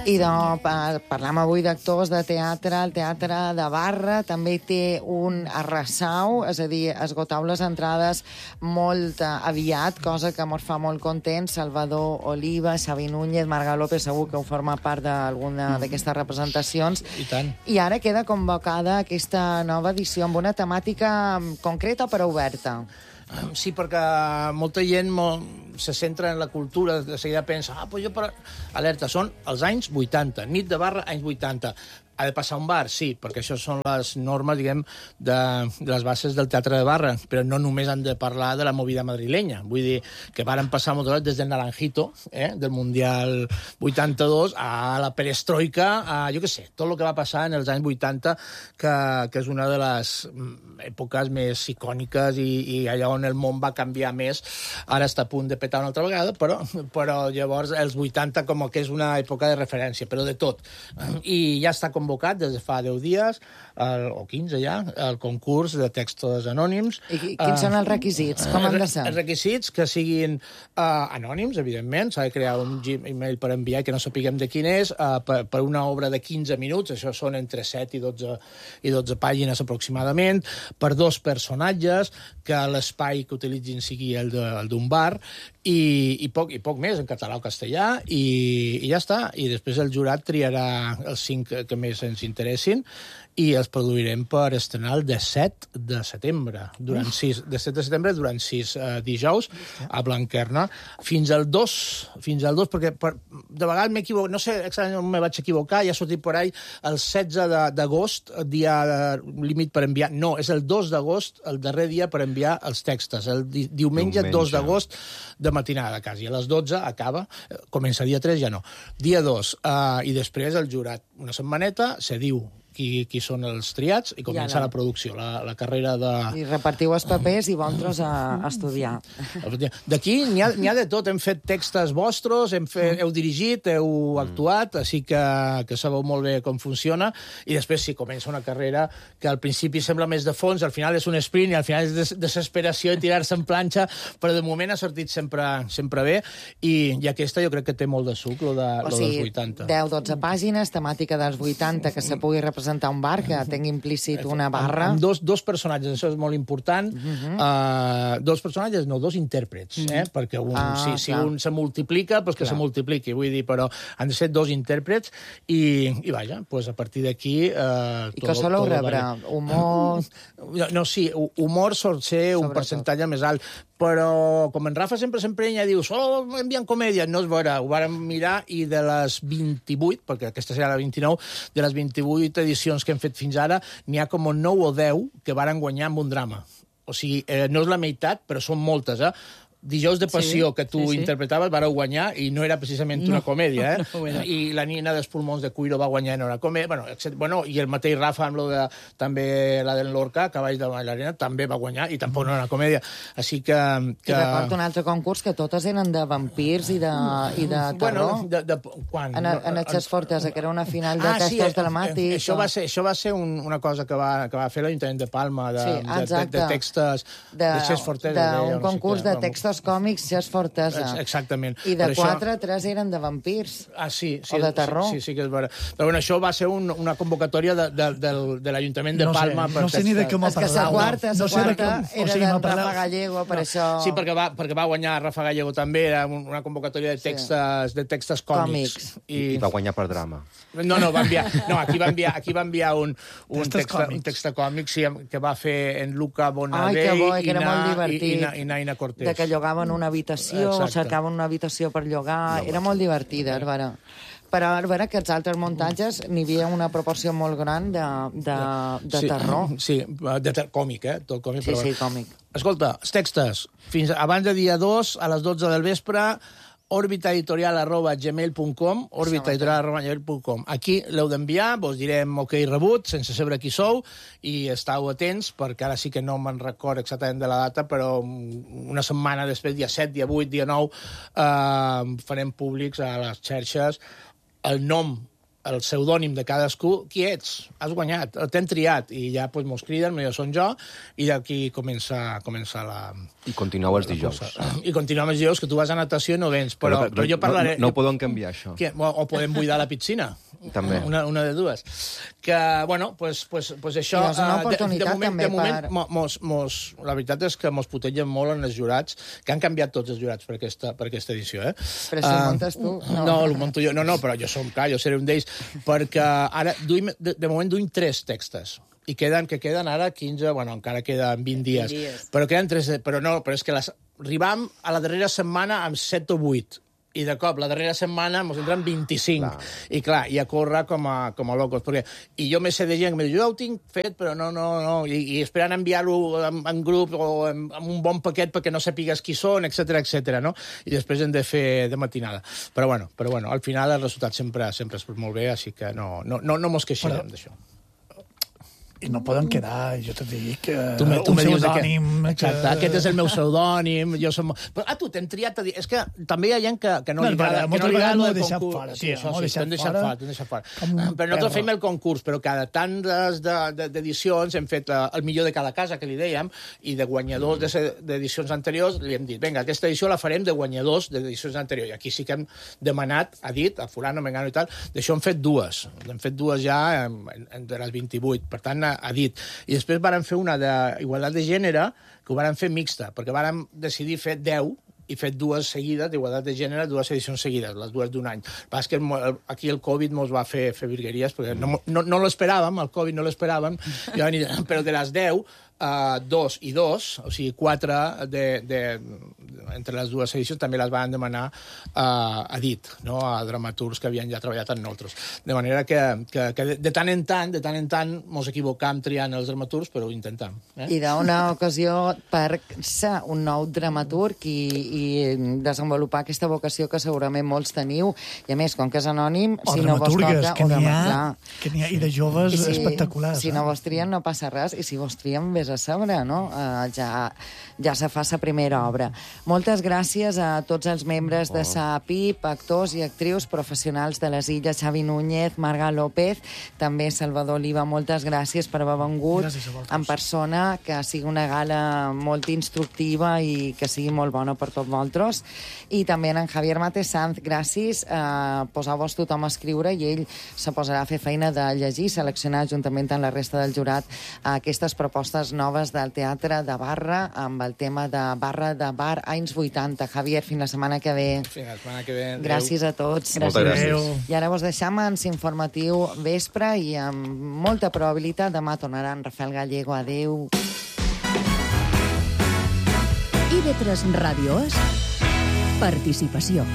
I parlam avui d'actors de teatre. El Teatre de Barra també té un arrasau, és a dir, esgotau les entrades molt aviat, cosa que mos fa molt contents. Salvador Oliva, Xavi Núñez, Marga López, segur que ho forma part d'alguna d'aquestes representacions. I tant. I ara queda convocada aquesta nova edició amb una temàtica concreta però oberta. Sí, perquè molta gent se centra en la cultura, de seguida pensa, pues jo per... Alerta, són els anys 80, nit de Barra, anys 80. Ha de passar un bar, sí, perquè això són les normes, diguem, de les bases del Teatre de Barra, però no només han de parlar de la movida madrilenya. Vull dir que varen passar moltes hores des del Naranjito, del Mundial 82, a la perestroika, a, jo què sé, tot el que va passar en els anys 80, que és una de les èpoques més icòniques i allà on el món va canviar més. Ara està a punt de petar una altra vegada, però llavors els 80 com que és una època de referència, però de tot. I ja està convocat des de fa 10 dies, o 15 ja, el concurs de textos anònims. I quins són els requisits? Com han de ser? Els requisits que siguin anònims, evidentment, s'ha de crear un Gmail per enviar que no sapiguem de quin és, per una obra de 15 minuts, això són entre 7 i 12 pàgines aproximadament, per 2 personatges, que l'espai que utilitzin sigui el d'un bar, i poc més, en català o castellà, i ja està. I després el jurat triarà els 5 que més ens interessin, i els produirem per estrenar el 17 de setembre, durant 6 dijous, a Blanquerna, fins al 2, perquè de vegades m'he equivocat, no sé exactament on me vaig equivocar, ja ha sortit per ahí el 16 d'agost, dia límit per enviar, no, és el 2 d'agost, el darrer dia per enviar els textos, el diumenge 2 d'agost, de matinada, quasi, a les 12 acaba, comença dia 3, ja no, dia 2, i després el jurat, una setmaneta, se diu qui són els triats i comença la producció, la carrera de... I repartiu els papers i vosaltres a estudiar. D'aquí n'hi ha de tot. Hem fet textos vostres, heu dirigit, heu actuat, així que sabeu molt bé com funciona, i després sí, comença una carrera que al principi sembla més de fons, al final és un sprint i al final és desesperació i tirar-se en planxa, però de moment ha sortit sempre bé, i aquesta jo crec que té molt de suc, lo dels 80. 10-12 pàgines, temàtica dels 80, que se pugui representar un bar, que tingui implícit una barra. Amb dos personatges, això és molt important. Dos personatges, no, 2 intèrprets, perquè si un se multiplica, doncs que se multipliqui, vull dir, però han de ser 2 intèrprets, i vaja, doncs a partir d'aquí... I que soleu rebre? Humor... No, sí, humor sol ser un percentatge més alt, però com en Rafa sempre s'emprenya, diu, solo envien comèdia. No és vera, ho vàrem mirar, i de les 28, perquè aquesta serà la 29, de les 28 edicions que hem fet fins ara, n'hi ha com 9 o 10 que varen guanyar amb un drama. O sigui, no és la meitat, però són moltes, Dijous de Passió, que tu interpretaves, vareu guanyar, i no era precisament una comèdia, I la Nina dels pulmons de Cuiro va guanyar en una comèdia, i el mateix Rafa, amb també la del Lorca, Cavalls de Bailarina, també va guanyar, i tampoc no era una comèdia. Així que... I recordo un altre concurs que totes eren de vampirs i de terror. Quan? En Xes Fortesa, que era una final de textos dramàtics. Això va ser una cosa que va fer l'Ajuntament de Palma, de textos de Xes Fortesa. D'un concurs de textos còmics, Xes Fortesa. Exactament. I de 3 eren de vampirs. Sí. O de terror. Sí, que és vera. Però bueno, això va ser una convocatòria de l'Ajuntament de Palma. No sé ni de què m'ha parlat. És que la quarta era de Rafa Gallego, per això... Sí, perquè va guanyar Rafa Gallego també, era una convocatòria de textos còmics. I va guanyar per drama. No, aquí va enviar un text còmic que va fer en Luca Bonadell i Naina Cortés. De que llogaven una habitació, o cercaven una habitació per llogar... Era molt divertida, però a veure que els altres muntatges n'hi havia una proporció molt gran de terror. Sí, còmic, tot còmic. Sí, còmic. Escolta, els textos, fins abans de dia 2, a les 12 del vespre, orbitaeditorial@gmail.com, orbitaeditorial@gmail.com. Aquí l'heu d'enviar, vos direm ok rebut, sense saber qui sou, i estàu atents, perquè ara sí que no me'n record exactament de la data, però una setmana després, dia 7, dia 8, dia 9, farem públics a les xarxes el nom el pseudònim de cadascú, qui ets? Has guanyat, t'hem triat, i ja pues, mos criden, jo són jo, i d'aquí comença la... I continueu els dijous. I continuem els dijous, que tu vas a natació i no vens, però jo parlaré... No ho podem canviar, això. O podem buidar la piscina. També. Una de dues. Que, bueno, pues això... I és una oportunitat també per... La veritat és que mos putegen molt en els jurats, que han canviat tots els jurats per aquesta edició, eh? Però si ho muntes tu... No, ho munto jo. No, però jo seré un d'ells, perquè ara, de moment, duim 3 textos. I queden ara 15, bueno, encara queden 20 dies. Però queden 3, però és que arribam a la darrera setmana amb 7 o 8. I de cop, la darrera setmana, ens entren 25. Clar. I clar, i a córrer com a locos. Perquè, i jo me sé de gent que em diu, jo ho tinc fet, però no. I esperant enviar-ho en grup o amb un bon paquet perquè no sapigues qui són, etc, no? I després hem de fer de matinada. Però bueno, al final el resultat sempre es surt molt bé, així que no mos queixarem d'això. I no poden quedar, jo te dic, tu me dius pseudònim... Exacte, aquest és el meu pseudònim, jo som... Però tu t'hem triat a dir... És que també hi ha gent que no li agrada el concurs. Sí, això sí, t'hem deixat fora. Però nosaltres fem el concurs, però cada tant d'edicions hem fet el millor de cada casa, que li dèiem, i de guanyadors d'edicions anteriors li hem dit, vinga, aquesta edició la farem de guanyadors d'edicions anteriors. I aquí sí que hem demanat, dit, a Fulano, Mengano i tal, d'això hem fet 2. Hem fet 2 ja de les 28. Per tant, ha dit. I després vàrem fer una d'igualtat de gènere, que ho vàrem fer mixta, perquè vàrem decidir fer 10 i fet 2 seguides d'igualtat de gènere, 2 edicions seguides, les 2 d'un any. Pas que aquí el Covid mos va fer virgueries, perquè no l'esperàvem, el Covid no l'esperàvem, però de les 10, 2 i 2, o sigui, 4 entre les 2 edicions també les van demanar a dit, no? A dramaturgs que havien ja treballat amb nosaltres. De manera que de tant en tant mos equivocam triant els dramaturgs, però ho intentem. I d'una ocasió per ser un nou dramaturg i desenvolupar aquesta vocació que segurament molts teniu, i a més, com que és anònim, si no vos toca... Que n'hi ha, i de joves espectaculars. Si no vos trien no passa res, i si vos trien vés a saber, no? Ja se fa la primera obra. Moltes gràcies a tots els membres de sa PIP, actors i actrius professionals de les Illes, Xavi Núñez, Marga López, també Salvador Oliva, moltes gràcies per haver vengut en persona, que sigui una gala molt instructiva i que sigui molt bona per tots vosaltres. I també en Javier Matesanz, gràcies, posar-vos tothom a escriure i ell se posarà a fer feina de llegir, seleccionar juntament amb la resta del jurat aquestes propostes noves del teatre de Barra amb el tema de Barra de Bar anys 80. Javier, fins la setmana que ve. Fins la setmana que ve. Gràcies a tots. Moltes gràcies. I ara vos deixam en l'informatiu vespre i amb molta probabilitat demà tornarà en Rafael Gallego. Adéu. IB3 Ràdio és participació.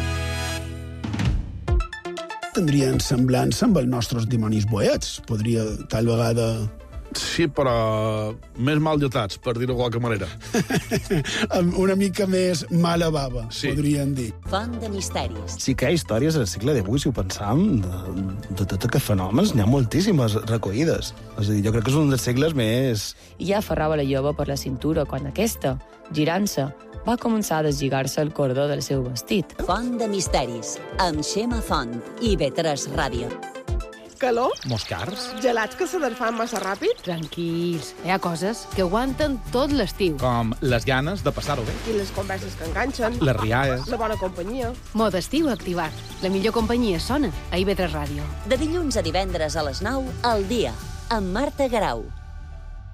Tindrien semblança amb els nostres dimonis boets. Podria, tal vegada... Sí, però més mal dotats, per dir-ho de qualque manera. Una mica més mala bava, sí. Podríem dir. Font de misteris. Sí que hi ha històries al segle d'avui, si ho pensam, de tots aquests fenòmens, n'hi ha moltíssimes recollides. És a dir, jo crec que és un dels segles més... I ja aferrava la jove per la cintura quan aquesta, girant-se, va començar a deslligar-se el cordó del seu vestit. Font de misteris, amb Xema Font i IB3 Ràdio. Calor? Moscars? Gelats que se desfan massa ràpid? Tranquils, hi ha coses que aguanten tot l'estiu. Com les ganes de passar-ho bé. I les converses que enganxen. Les rialles. La bona companyia. Mode estiu activat. La millor companyia sona a IB3 Ràdio. De dilluns a divendres a les 9, al dia, amb Marta Garau.